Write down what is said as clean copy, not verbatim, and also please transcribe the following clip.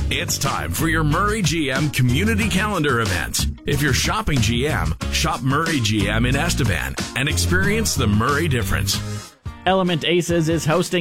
It's time for your Murray GM community calendar event. If you're shopping GM, shop Murray GM in Estevan and experience the Murray difference. Element Aces is hosting